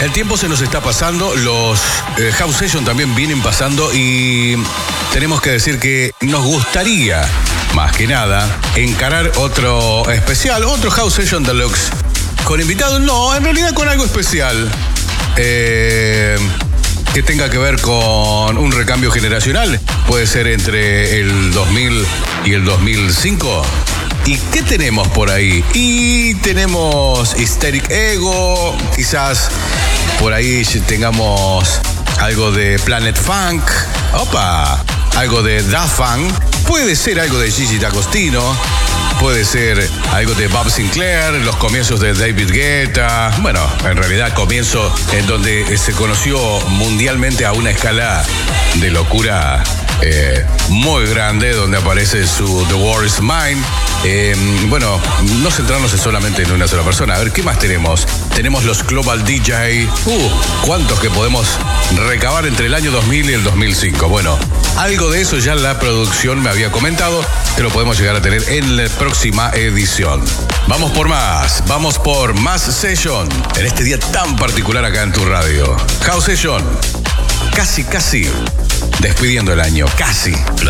El tiempo se nos está pasando, los House Session también vienen pasando y tenemos que decir que nos gustaría, más que nada, encarar otro especial, otro House Session Deluxe. ¿Con invitados? No, en realidad con algo especial. Que tenga que ver con un recambio generacional. Puede ser entre el 2000 y el 2005. ¿Y qué tenemos por ahí? Y tenemos Hysteric Ego, quizás por ahí tengamos algo de Planet Funk, algo de Daft Punk, puede ser algo de Gigi D'Agostino, puede ser algo de Bob Sinclair, los comienzos de David Guetta, bueno, en realidad comienzo en donde se conoció mundialmente a una escala de locura muy grande, donde aparece su The War Is Mine. Bueno, no centrarnos solamente en una sola persona. A ver, ¿qué más tenemos? Tenemos los Global DJ. ¿Cuántos que podemos recabar entre el año 2000 y el 2005? Bueno, algo de eso ya la producción me había comentado, que lo podemos llegar a tener en la próxima edición. Vamos por más Session, en este día tan particular acá en tu radio. House Session, casi, despidiendo el año, casi.